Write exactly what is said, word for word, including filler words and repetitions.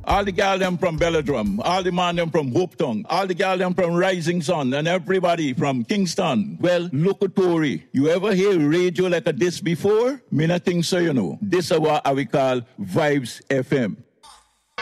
all the gal them from Belladrum, all the man them from Hopeton, all the gal them from Rising Sun, and everybody from Kingston. Well, look at Tory. You ever hear radio like a this before? Me not think so, you know. This is what we call Vibes F M.